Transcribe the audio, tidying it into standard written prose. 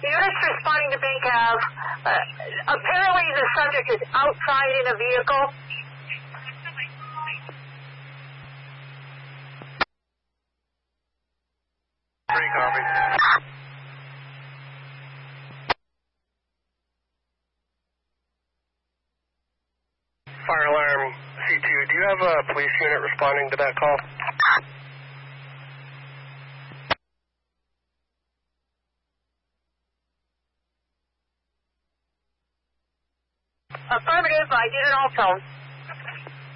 Units responding to Bank Ave. Apparently the subject is outside in a vehicle. Three copy. Fire alarm C2, do you have a police unit responding to that call? Affirmative, I did it also.